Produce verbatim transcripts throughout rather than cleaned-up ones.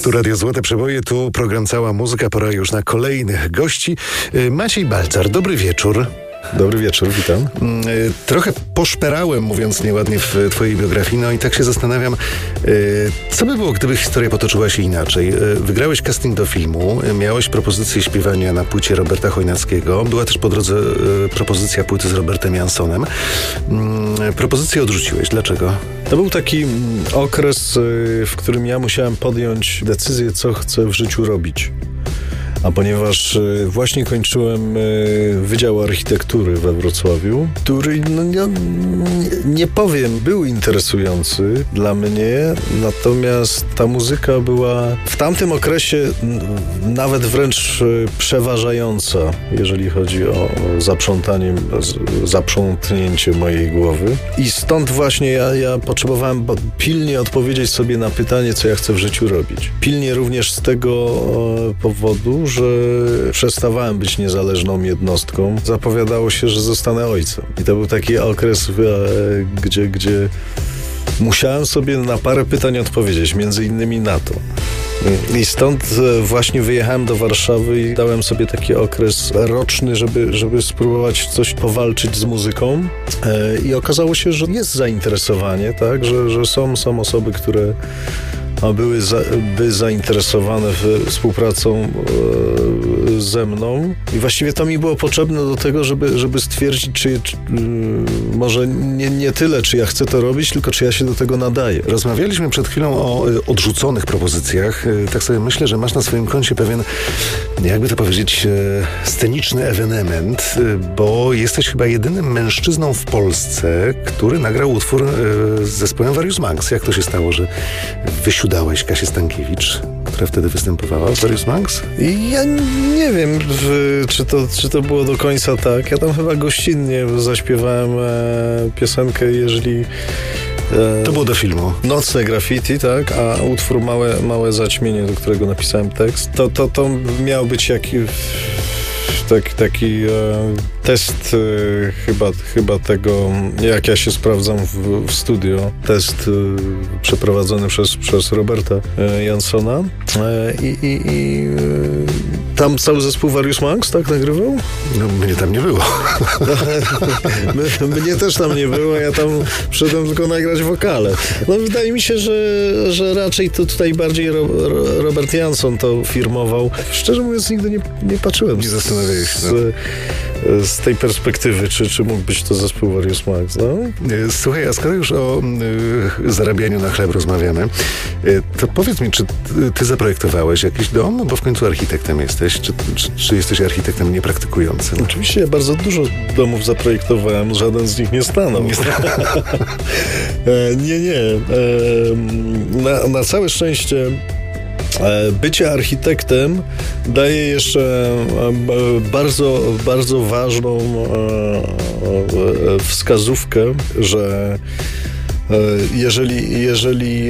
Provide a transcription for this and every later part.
Tu Radio Złote Przeboje, tu program Cała Muzyka. Pora już na kolejnych gości. Maciej Balcar, dobry wieczór. Dobry wieczór, witam. Trochę poszperałem, mówiąc nieładnie, w twojej biografii, no i tak się zastanawiam, co by było, gdyby historia potoczyła się inaczej. Wygrałeś casting do filmu, miałeś propozycję śpiewania na płycie Roberta Chojnackiego, była też po drodze propozycja płyty z Robertem Jansonem. Propozycję odrzuciłeś. Dlaczego? To był taki okres, w którym ja musiałem podjąć decyzję, co chcę w życiu robić. A ponieważ właśnie kończyłem Wydział Architektury we Wrocławiu, który, no, nie, nie powiem, był interesujący dla mnie, natomiast ta muzyka była w tamtym okresie nawet wręcz przeważająca, jeżeli chodzi o zaprzątanie, zaprzątnięcie mojej głowy. I stąd właśnie ja, ja potrzebowałem pilnie odpowiedzieć sobie na pytanie, co ja chcę w życiu robić. Pilnie również z tego powodu, że przestawałem być niezależną jednostką. Zapowiadało się, że zostanę ojcem. I to był taki okres, gdzie, gdzie musiałem sobie na parę pytań odpowiedzieć, między innymi na to. I stąd właśnie wyjechałem do Warszawy i dałem sobie taki okres roczny, żeby, żeby spróbować coś powalczyć z muzyką. I okazało się, że jest zainteresowanie, tak? Że, że są, są osoby, które a były za, by zainteresowane współpracą e, ze mną. I właściwie to mi było potrzebne do tego, żeby, żeby stwierdzić, czy, czy y, może nie, nie tyle, czy ja chcę to robić, tylko czy ja się do tego nadaję. Rozmawialiśmy przed chwilą o y, odrzuconych propozycjach. Y, tak sobie myślę, że masz na swoim koncie pewien, jakby to powiedzieć, y, sceniczny ewenement, y, bo jesteś chyba jedynym mężczyzną w Polsce, który nagrał utwór y, z zespołem Various Monks. Jak to się stało, że wysiłkowałeś Dałeś Kasię Stankiewicz, która wtedy występowała w Various Monks? I ja nie wiem, czy to, czy to było do końca tak. Ja tam chyba gościnnie zaśpiewałem e, piosenkę, jeżeli... E, to było do filmu. Nocne graffiti, tak, a utwór Małe, małe zaćmienie, do którego napisałem tekst, to, to, to miał być jakiś... Tak, taki e, test e, chyba, chyba tego, jak ja się sprawdzam w, w studio. Test e, przeprowadzony przez, przez Roberta e, Jansona. E, I i, i e, tam cały zespół Various Monks, tak, nagrywał? No, mnie tam nie było. Mnie też tam nie było, ja tam przyszedłem tylko nagrać wokale. No wydaje mi się, że, że raczej to tutaj bardziej Ro, Ro, Robert Janson to firmował. Szczerze mówiąc, nigdy nie, nie patrzyłem. Nie zastanawiałem się. Z, z tej perspektywy, czy, czy mógł być to zespół Various Monks, no? Słuchaj, a skoro już o y, zarabianiu na chleb rozmawiamy, y, to powiedz mi, czy ty, ty zaprojektowałeś jakiś dom? No bo w końcu architektem jesteś. Czy, czy, czy jesteś architektem niepraktykującym? Oczywiście ja bardzo dużo domów zaprojektowałem, żaden z nich nie stanął. Nie, nie, nie. Na, na całe szczęście bycie architektem daje jeszcze bardzo, bardzo ważną wskazówkę, że jeżeli, jeżeli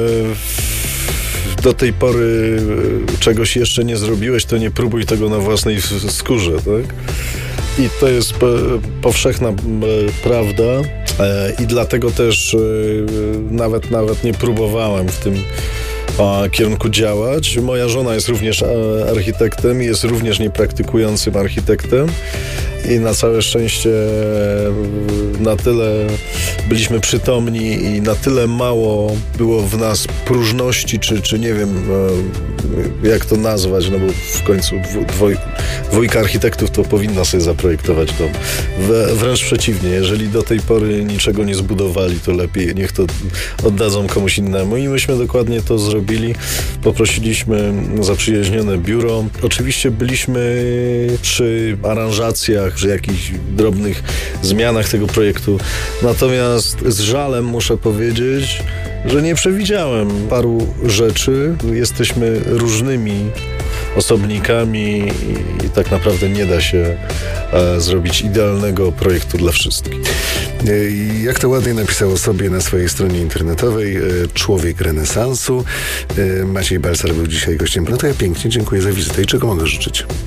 do tej pory czegoś jeszcze nie zrobiłeś, to nie próbuj tego na własnej skórze, tak? I to jest powszechna prawda i dlatego też nawet, nawet nie próbowałem w tym kierunku działać. Moja żona jest również architektem i jest również niepraktykującym architektem i na całe szczęście na tyle byliśmy przytomni i na tyle mało było w nas próżności, czy, czy nie wiem jak to nazwać, no bo w końcu dwoj, dwójka architektów to powinna sobie zaprojektować dom. Wręcz przeciwnie, jeżeli do tej pory niczego nie zbudowali, to lepiej niech to oddadzą komuś innemu i myśmy dokładnie to zrobili. Poprosiliśmy zaprzyjaźnione biuro. Oczywiście byliśmy przy aranżacjach, przy jakichś drobnych zmianach tego projektu. Natomiast z żalem muszę powiedzieć, że nie przewidziałem paru rzeczy. Jesteśmy różnymi osobnikami i, i tak naprawdę nie da się e, zrobić idealnego projektu dla wszystkich. Jak to ładnie napisał sobie na swojej stronie internetowej człowiek renesansu. Maciej Balcar był dzisiaj gościem. No to ja pięknie dziękuję za wizytę i czego mogę życzyć?